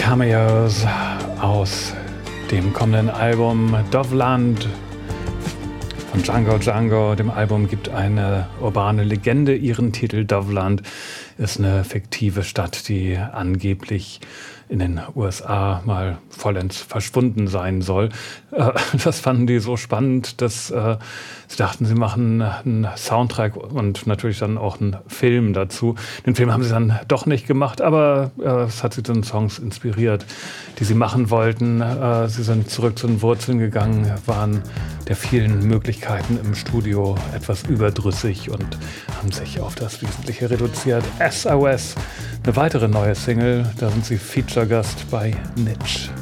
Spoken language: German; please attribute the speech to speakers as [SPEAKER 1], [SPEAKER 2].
[SPEAKER 1] Cameos aus dem kommenden Album Dovland von Django Django. Dem Album gibt eine urbane Legende ihren Titel. Dovland ist eine fiktive Stadt, die angeblich in den USA mal vollends verschwunden sein soll. Das fanden die so spannend, dass sie dachten, sie machen einen Soundtrack und natürlich dann auch einen Film dazu. Den Film haben sie dann doch nicht gemacht, aber es hat sie zu den Songs inspiriert, die sie machen wollten. Sie sind zurück zu den Wurzeln gegangen, waren der vielen Möglichkeiten im Studio etwas überdrüssig und haben sich auf das Wesentliche reduziert. SOS, eine weitere neue Single, da sind sie Feature-Gast bei Nitsch.